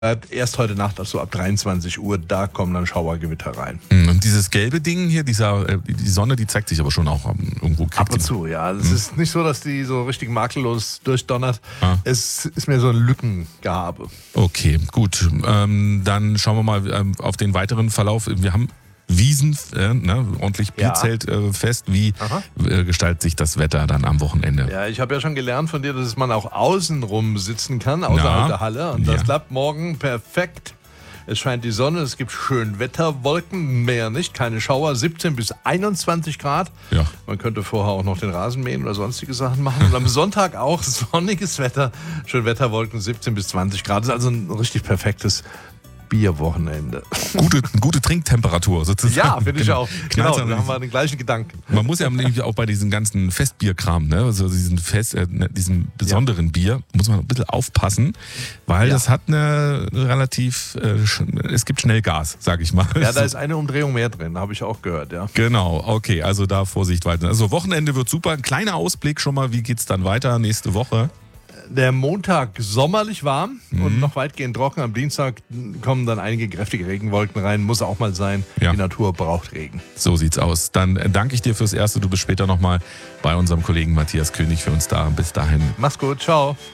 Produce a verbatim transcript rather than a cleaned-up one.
Erst heute Nacht, also ab dreiundzwanzig Uhr, da kommen dann Schauergewitter rein. Und dieses gelbe Ding hier, dieser, die Sonne, die zeigt sich aber schon auch irgendwo. Ab und zu, ja. Es hm. ist nicht so, dass die so richtig makellos durchdonnert. Ah. Es ist mehr so ein Lückengehabe. Okay, gut. Ähm, dann schauen wir mal ähm, auf den weiteren Verlauf. Wir haben Wiesen, äh, ne, ordentlich Bierzelt äh, fest. Wie äh, gestaltet sich das Wetter dann am Wochenende? Ja, ich habe ja schon gelernt von dir, dass man auch außenrum sitzen kann, außerhalb Na, der Halle. Und das ja. klappt morgen perfekt. Es scheint die Sonne, es gibt schön Wetterwolken, mehr nicht, keine Schauer, siebzehn bis einundzwanzig Grad. Ja. Man könnte vorher auch noch den Rasen mähen oder sonstige Sachen machen. Und am Sonntag auch sonniges Wetter, schön Wetterwolken, siebzehn bis zwanzig Grad. Das ist also ein richtig perfektes Bierwochenende. Gute, gute Trinktemperatur sozusagen. Ja, finde ich Genau. auch. Genau, Knallt's da haben wir den gleichen Gedanken. Man muss ja nämlich auch bei diesem ganzen Festbierkram, ne, also diesen Fest, äh, diesem besonderen ja. Bier, muss man ein bisschen aufpassen, weil ja. das hat eine relativ, äh, es gibt schnell Gas, sag ich mal. Ja, da ist eine Umdrehung mehr drin, habe ich auch gehört, ja. Genau, okay, also da Vorsicht walten. Also Wochenende wird super. Ein kleiner Ausblick schon mal, wie geht's dann weiter nächste Woche? Der Montag sommerlich warm mhm. und noch weitgehend trocken. Am Dienstag kommen dann einige kräftige Regenwolken rein. Muss auch mal sein. Ja. Die Natur braucht Regen. So sieht's aus. Dann danke ich dir fürs Erste. Du bist später nochmal bei unserem Kollegen Matthias König für uns da. Bis dahin. Mach's gut. Ciao.